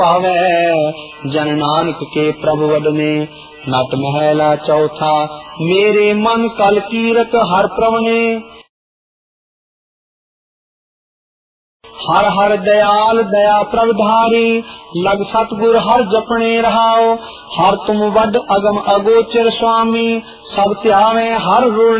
पावे। जन नानक के प्रभु वदने नट महला चौथा। मेरे मन कल कीरत हर प्रवणे। हर हर दयाल दया प्रभधारी। लग सतगुर हर जपने रहाओ। हर तुम वड अगम अगोचर स्वामी। सब त्यावे हर रुण